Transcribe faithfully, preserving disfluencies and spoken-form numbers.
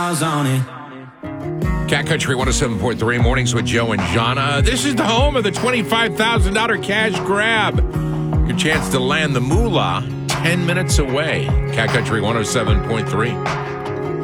on it. Cat Country one oh seven point three, Mornings with Joe and Jana. This is the home of the twenty-five thousand dollars cash grab. Your chance to land the moolah ten minutes away. Cat Country one oh seven point three.